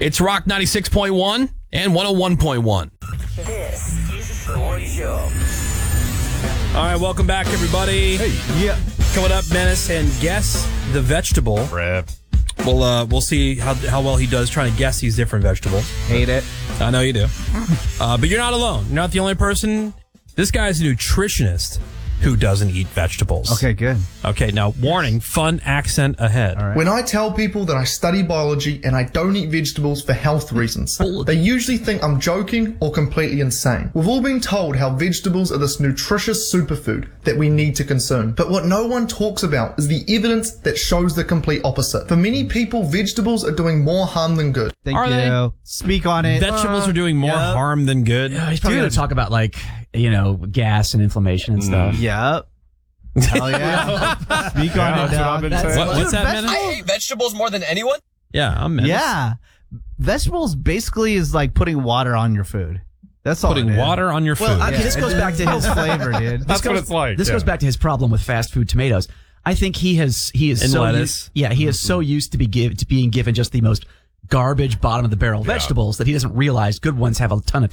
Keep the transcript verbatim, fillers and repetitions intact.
It's Rock ninety-six point one and one oh one point one. This is the Morning Show. All right, welcome back, everybody. Hey, yeah. Coming up, Menace, and guess the vegetable. Rip. We'll uh, we'll see how how well he does trying to guess these different vegetables. Hate it. I know you do. Uh, but you're not alone. You're not the only person. This guy's a nutritionist who doesn't eat vegetables. Okay, good. Okay, now, warning, fun accent ahead. All right. When I tell people that I study biology and I don't eat vegetables for health reasons, they usually think I'm joking or completely insane. We've all been told how vegetables are this nutritious superfood that we need to consume. But what no one talks about is the evidence that shows the complete opposite. For many people, vegetables are doing more harm than good. Thank Are you. they? Speak on it. Vegetables are doing more Yep. harm than good. Yeah, he's probably going to talk about, like, you know, gas and inflammation and stuff. Yep. Hell yeah. Speak on it, dog. What, what's that, vegetables- Menace? I hate vegetables more than anyone. Yeah, I'm Menace. Yeah. Vegetables basically is like putting water on your food. That's all. Putting it is. water on your food. Well, okay, Yeah, this goes it back to has his flavor, dude. This That's goes, what it's like, This yeah. goes back to his problem with fast food tomatoes. I think he has he is And so lettuce. used, yeah he is so used to be give to being given just the most garbage bottom of the barrel vegetables that he doesn't realize good ones have a ton of